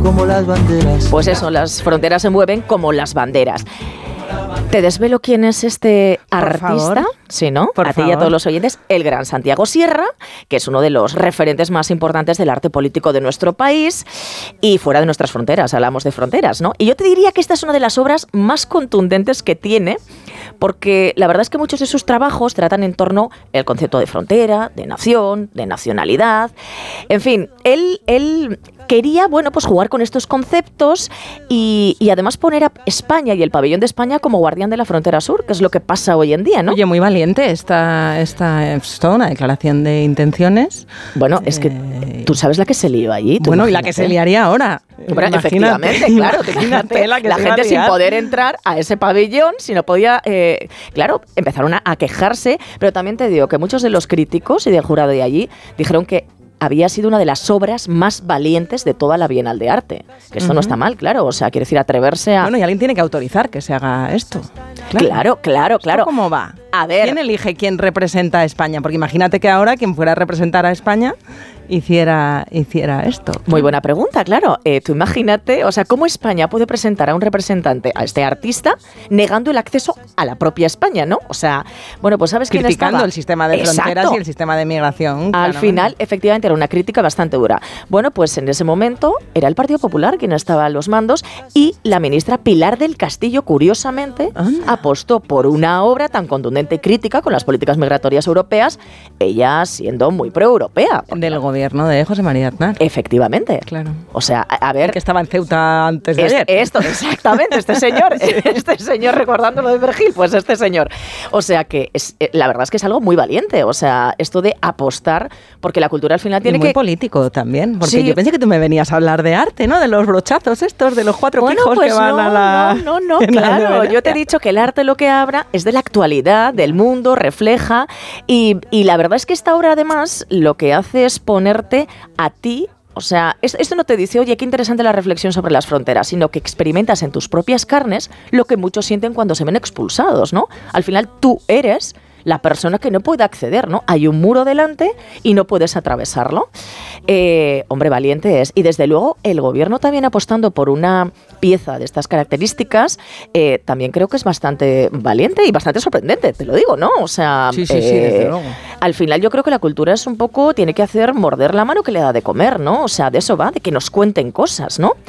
como las banderas. Pues eso, las fronteras se mueven como las banderas. ¿Te desvelo quién es este artista? Favor. Sí, ¿no? Por a ti y a favor. todos los oyentes, el gran Santiago Sierra, que es uno de los referentes más importantes del arte político de nuestro país y fuera de nuestras fronteras, hablamos de fronteras, ¿no? Y yo te diría que esta es una de las obras más contundentes que tiene, porque la verdad es que muchos de sus trabajos tratan en torno al concepto de frontera, de nación, de nacionalidad. En fin, él quería, bueno, pues jugar con estos conceptos y además poner a España y el pabellón de España como guardián de la frontera sur, que es lo que pasa hoy en día, ¿no? Oye, muy valiente, esta es toda una declaración de intenciones. Bueno, es que tú sabes la que se lió allí. Bueno, y la que se liaría ahora. Bueno, efectivamente, claro. Imagínate La gente sin poder entrar a ese pabellón, si no podía... claro, empezaron a quejarse, pero también te digo que muchos de los críticos y del jurado de allí dijeron que había sido una de las obras más valientes de toda la Bienal de Arte. Que esto no está mal, claro. O sea, quiere decir, atreverse a... Bueno, y alguien tiene que autorizar que se haga esto. Claro. ¿Esto cómo va? A ver... ¿Quién elige quién representa a España? Porque imagínate que ahora quien fuera a representar a España hiciera esto. Muy buena pregunta, claro. Tú imagínate, o sea, ¿cómo España puede presentar a un representante, a este artista, negando el acceso a la propia España, ¿no? O sea, bueno, pues ¿sabes quién estaba? Criticando el sistema de fronteras. Exacto. Y el sistema de migración. Al final, efectivamente, era una crítica bastante dura. Bueno, pues en ese momento era el Partido Popular quien estaba a los mandos y la ministra Pilar del Castillo, curiosamente, apostó por una obra tan contundente y crítica con las políticas migratorias europeas, ella siendo muy pro-europea. Del gobierno de José María Aznar. Efectivamente. Claro. O sea, a ver... Que estaba en Ceuta antes de ayer. Esto, exactamente, este señor recordando lo de Vergil, pues este señor. O sea que la verdad es que es algo muy valiente, o sea, esto de apostar, porque la cultura al final tiene y muy que... político también, porque Sí. yo pensé que tú me venías a hablar de arte, ¿no? De los brochazos estos, de los 4 pijos pues que van a la... No, en la claro, novela. yo te he dicho que el arte lo que habla es de la actualidad, del mundo, refleja, y la verdad es que esta obra además lo que hace es ponerte a ti. O sea, esto no te dice, oye, qué interesante la reflexión sobre las fronteras, sino que experimentas en tus propias carnes lo que muchos sienten cuando se ven expulsados, ¿no? Al final tú eres la persona que no puede acceder, ¿no? Hay un muro delante y no puedes atravesarlo. Hombre, valiente es. Y desde luego el gobierno también apostando por una pieza de estas características, también creo que es bastante valiente y bastante sorprendente, te lo digo, ¿no? O sea, sí, desde luego. Al final yo creo que la cultura es un poco, tiene que hacer morder la mano que le da de comer, ¿no? O sea, de eso va, de que nos cuenten cosas, ¿no?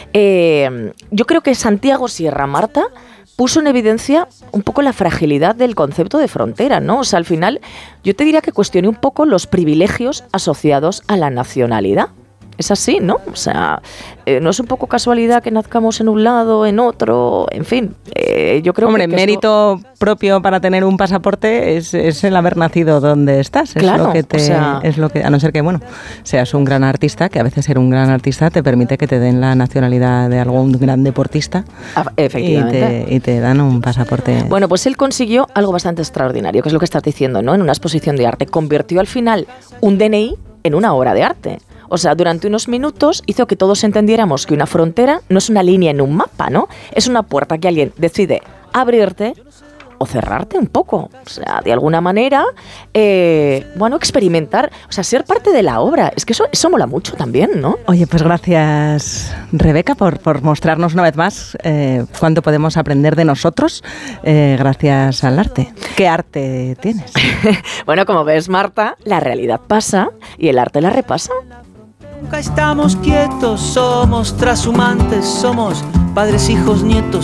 Yo creo que Santiago Sierra, Marta, puso en evidencia un poco la fragilidad del concepto de frontera, ¿no? O sea, al final yo te diría que cuestioné un poco los privilegios asociados a la nacionalidad. Es así, ¿no? O sea, no es un poco casualidad que nazcamos en un lado, en otro, en fin. Yo creo Hombre, que mérito propio para tener un pasaporte es el haber nacido donde estás. Claro, es lo que a no ser que, bueno, seas un gran artista, que a veces ser un gran artista te permite que te den la nacionalidad de algún gran deportista. Efectivamente. Y te dan un pasaporte. Bueno, pues él consiguió algo bastante extraordinario, que es lo que estás diciendo, ¿no? En una exposición de arte. Convirtió al final un DNI en una obra de arte. O sea, durante unos minutos hizo que todos entendiéramos que una frontera no es una línea en un mapa, ¿no? Es una puerta que alguien decide abrirte o cerrarte un poco. O sea, de alguna manera, bueno, experimentar, o sea, ser parte de la obra. Es que eso mola mucho también, ¿no? Oye, pues gracias, Rebeca, por mostrarnos una vez más cuánto podemos aprender de nosotros gracias al arte. ¿Qué arte tienes? Bueno, como ves, Marta, la realidad pasa y el arte la repasa. Nunca estamos quietos, somos trashumantes, somos padres, hijos, nietos,